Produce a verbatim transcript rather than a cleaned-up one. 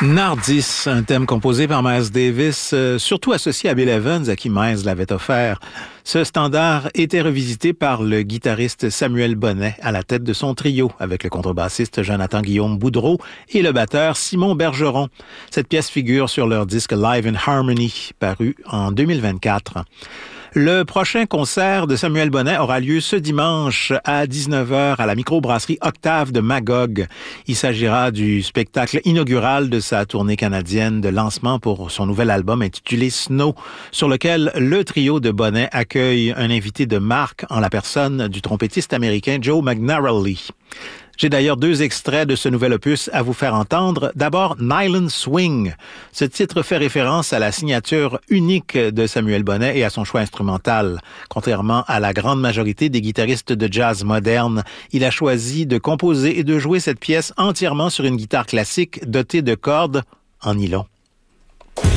Nardis, un thème composé par Miles Davis, euh, surtout associé à Bill Evans, à qui Miles l'avait offert. Ce standard était revisité par le guitariste Samuel Bonnet à la tête de son trio, avec le contrebassiste Jonathan-Guillaume Boudreau et le batteur Simon Bergeron. Cette pièce figure sur leur disque Live in Harmony, paru en deux mille vingt-quatre. Le prochain concert de Samuel Bonnet aura lieu ce dimanche à dix-neuf heures à la microbrasserie Octave de Magog. Il s'agira du spectacle inaugural de sa tournée canadienne de lancement pour son nouvel album intitulé Snow, sur lequel le trio de Bonnet accueille un invité de marque en la personne du trompettiste américain Joe McNarally. J'ai d'ailleurs deux extraits de ce nouvel opus à vous faire entendre. D'abord, Nylon Swing. Ce titre fait référence à la signature unique de Samuel Bonnet et à son choix instrumental. Contrairement à la grande majorité des guitaristes de jazz moderne, il a choisi de composer et de jouer cette pièce entièrement sur une guitare classique dotée de cordes en nylon.